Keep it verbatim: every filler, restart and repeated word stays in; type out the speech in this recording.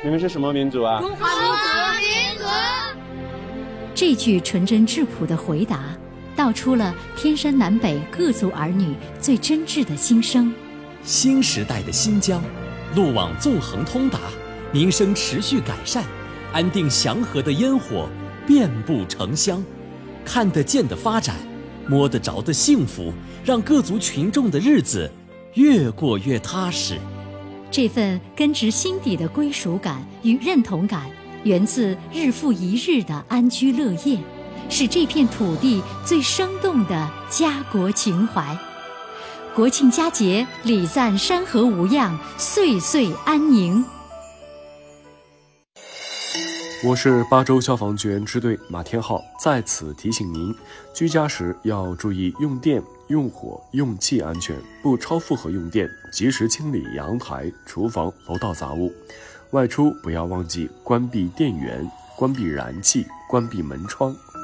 你们是什么民族啊？ 中华民族。 这句纯真质朴的回答，道出了天山南北各族儿女最真挚的心声。 新时代的新疆，路网纵横通达，民生持续改善，安定祥和的烟火遍布城乡，看得见的发展，摸得着的幸福，让各族群众的日子越过越踏实。 这份根植心底的归属感与认同感，源自日复一日的安居乐业，是这片土地最生动的家国情怀。国庆佳节，礼赞山河无恙，岁岁安宁。 我是巴州消防局员支队马天浩，在此提醒您，居家时要注意用电、用火、用气安全，不超负荷用电，及时清理阳台、厨房、楼道杂物。外出不要忘记关闭电源、关闭燃气、关闭门窗。